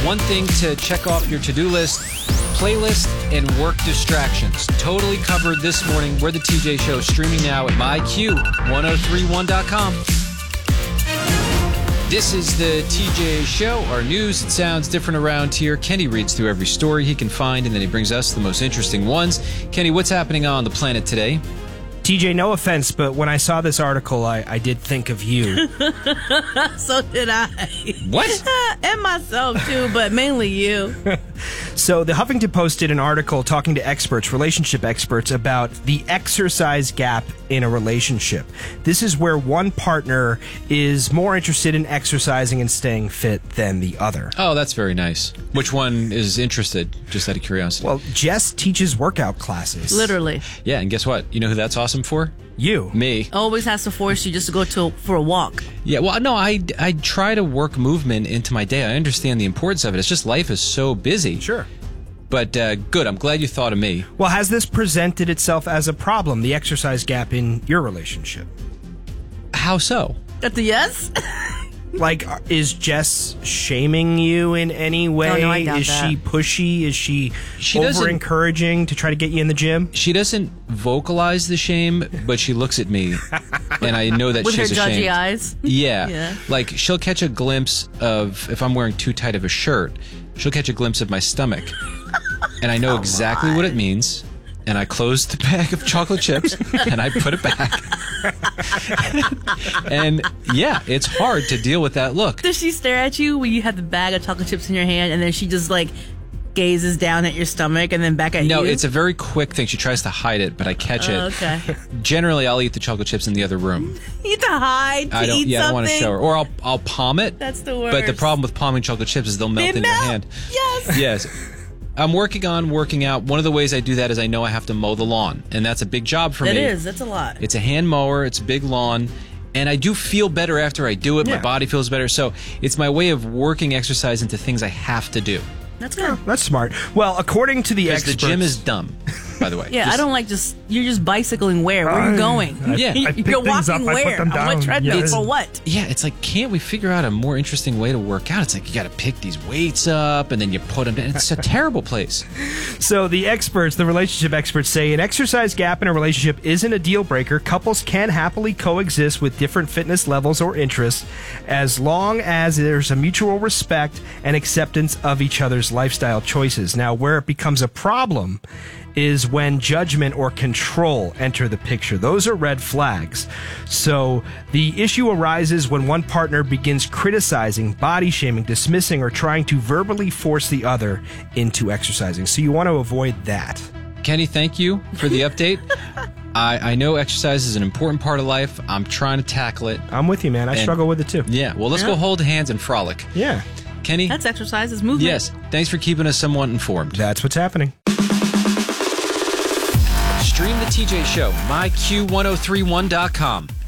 One thing to check off your to-do list, playlist and work distractions. Totally covered this morning. We're the TJ Show, streaming now at myq1031.com. This is the TJ Show, our news. It sounds different around here. Kenny reads through every story he can find, and then he brings us the most interesting ones. Kenny, what's happening on the planet today? TJ, no offense, but when I saw this article, I did think of you. So did I. What? And myself, too, but mainly you. So the Huffington Post did an article talking to experts, relationship experts, about the exercise gap in a relationship. This is where one partner is more interested in exercising and staying fit than the other. Oh, that's very nice. Which one is interested, just out of curiosity? Well, Jess teaches workout classes. Literally. Yeah, and guess what? You know who that's awesome for? You. Me. Always has to force you just to go for a walk. Yeah, well, no, I try to work movement into my day. I understand the importance of it. It's just life is so busy. Sure. But good, I'm glad you thought of me. Well, has this presented itself as a problem, the exercise gap in your relationship? How so? That's a yes? Like, is Jess shaming you in any way? Oh, no, I doubt is that. she pushy? Is she doesn't- over-encouraging to try to get you in the gym? She doesn't vocalize the shame, but she looks at me, and I know that With her she's judgy ashamed. eyes? Yeah. Yeah. Like, she'll catch a glimpse of, if I'm wearing too tight of a shirt, she'll catch a glimpse of my stomach. And I know exactly what it means. And I close the bag of chocolate chips, and I put it back. And, yeah, it's hard to deal with that look. Does she stare at you when you have the bag of chocolate chips in your hand, and then she just, like, gazes down at your stomach and then back at you? No, it's a very quick thing. She tries to hide it, but I catch it. Okay. Generally, I'll eat the chocolate chips in the other room. You have to hide to I don't. eat Yeah, I don't something. want to show her, or I'll palm it. That's the worst. But the problem with palming chocolate chips is they'll melt They in your melt. hand. Yes. Yes. I'm working out. One of the ways I do that is I know I have to mow the lawn, and that's a big job for me. It is. That's a lot. It's a hand mower. It's a big lawn. And I do feel better after I do it. Yeah. My body feels better. So it's my way of working exercise into things I have to do. That's good. That's smart. Well, according to the Because experts... the gym is dumb, by the way. Yeah, I don't like you're just bicycling where? Where are you going? Yeah. I pick You're things walking up, I put where? them On what down. treadmill? Yeah. For what? Yeah, it's like, can't we figure out a more interesting way to work out? It's like you got to pick these weights up and then you put them down. It's a terrible place. So the relationship experts say an exercise gap in a relationship isn't a deal breaker. Couples can happily coexist with different fitness levels or interests as long as there's a mutual respect and acceptance of each other's lifestyle choices. Now, where it becomes a problem is when judgment or control enter the picture. Those are red flags. So the issue arises when one partner begins criticizing, body shaming, dismissing, or trying to verbally force the other into exercising. So you want to avoid that. Kenny, thank you for the update. I know exercise is an important part of life. I'm trying to tackle it. I'm with you, man. I And- struggle with it too. Yeah, well, let's go hold hands and frolic. Yeah, Kenny? That's exercise. It's movement. Yes, thanks for keeping us somewhat informed. that's what's happening. Stream the TJ Show, myq1031.com.